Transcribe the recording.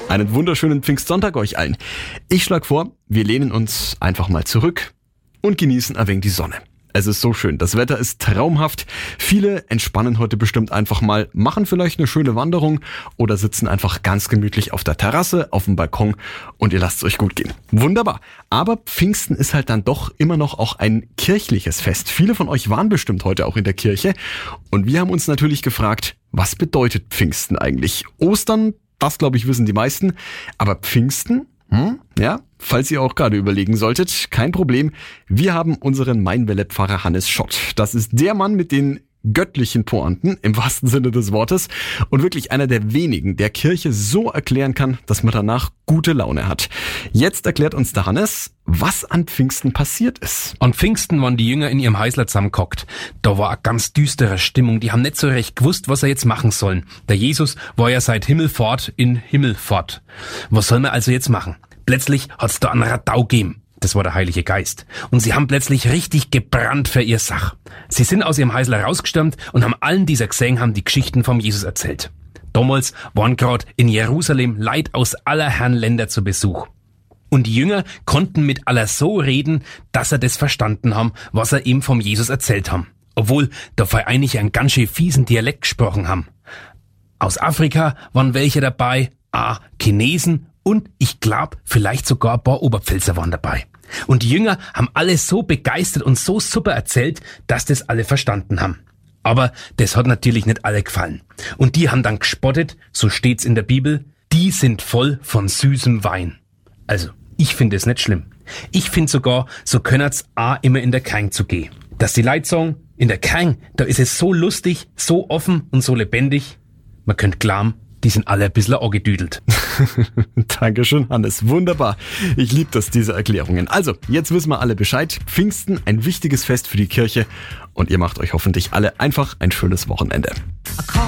Einen wunderschönen Pfingstsonntag euch allen. Ich schlage vor, wir lehnen uns einfach mal zurück und genießen ein wenig die Sonne. Es ist so schön, das Wetter ist traumhaft. Viele entspannen heute bestimmt einfach mal, machen vielleicht eine schöne Wanderung oder sitzen einfach ganz gemütlich auf der Terrasse, auf dem Balkon und ihr lasst es euch gut gehen. Wunderbar. Aber Pfingsten ist halt dann doch immer noch auch ein kirchliches Fest. Viele von euch waren bestimmt heute auch in der Kirche und wir haben uns natürlich gefragt, was bedeutet Pfingsten eigentlich? Ostern, das glaube ich wissen die meisten, aber Pfingsten? Ja, falls ihr auch gerade überlegen solltet, kein Problem. Wir haben unseren Mainwelle-Pfarrer Hannes Schott. Das ist der Mann mit den göttlichen Pointen, im wahrsten Sinne des Wortes. Und wirklich einer der wenigen, der Kirche so erklären kann, dass man danach gute Laune hat. Jetzt erklärt uns der Hannes, was an Pfingsten passiert ist. An Pfingsten waren die Jünger in ihrem Häusler zusammengehockt. Da war eine ganz düstere Stimmung. Die haben nicht so recht gewusst, was sie jetzt machen sollen. Der Jesus war ja seit Himmelfahrt in Himmelfahrt. Was soll man also jetzt machen? Plötzlich hat's da einen Radau gegeben. Das war der Heilige Geist. Und sie haben plötzlich richtig gebrannt für ihr Sach. Sie sind aus ihrem Häusler rausgestürmt und haben allen, die sie gesehen haben, die Geschichten vom Jesus erzählt. Damals waren gerade in Jerusalem Leute aus aller Herren Länder zu Besuch. Und die Jünger konnten mit aller so reden, dass sie das verstanden haben, was sie ihm vom Jesus erzählt haben. Obwohl dabei einige einen ganz schön fiesen Dialekt gesprochen haben. Aus Afrika waren welche dabei, Chinesen und ich glaube, vielleicht sogar ein paar Oberpfälzer waren dabei. Und die Jünger haben alles so begeistert und so super erzählt, dass das alle verstanden haben. Aber das hat natürlich nicht alle gefallen. Und die haben dann gespottet, so steht's in der Bibel, die sind voll von süßem Wein. Also, ich finde es nicht schlimm. Ich finde sogar, so könnt's immer in der Kirche zu gehen. Dass die Leute sagen, in der Kirche, da ist es so lustig, so offen und so lebendig. Man könnte glauben, die sind alle ein bisschen angedüdelt. Dankeschön, Hannes. Wunderbar. Ich liebe das, diese Erklärungen. Also, jetzt wissen wir alle Bescheid. Pfingsten, ein wichtiges Fest für die Kirche. Und ihr macht euch hoffentlich alle einfach ein schönes Wochenende.